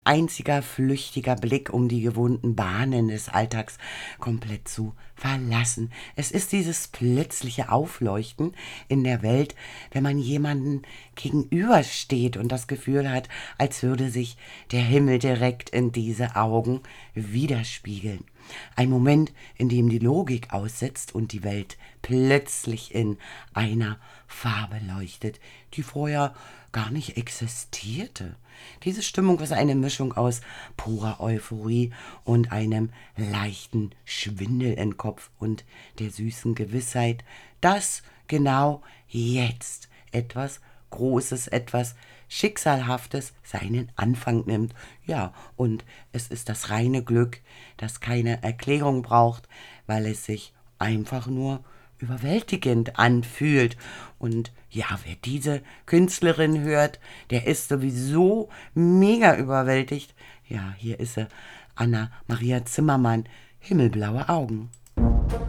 einziger flüchtiger Blick, um die gewohnten Bahnen des Alltags komplett zu verlassen. Es ist dieses plötzliche Aufleuchten in der Welt, wenn man jemanden gegenübersteht und das Gefühl hat, als würde sich der Himmel direkt in diese Augen widerspiegeln. Ein Moment, in dem die Logik aussetzt und die Welt plötzlich in einer Farbe leuchtet, die vorher gar nicht existierte. Diese Stimmung ist eine Mischung aus purer Euphorie und einem leichten Schwindel im Kopf und der süßen Gewissheit, dass genau jetzt etwas Großes, etwas Schicksalhaftes seinen Anfang nimmt. Ja, und es ist das reine Glück, das keine Erklärung braucht, weil es sich einfach nur überwältigend anfühlt. Und ja, wer diese Künstlerin hört, der ist sowieso mega überwältigt. Ja, hier ist sie, Anna Maria Zimmermann, Himmelblaue Augen.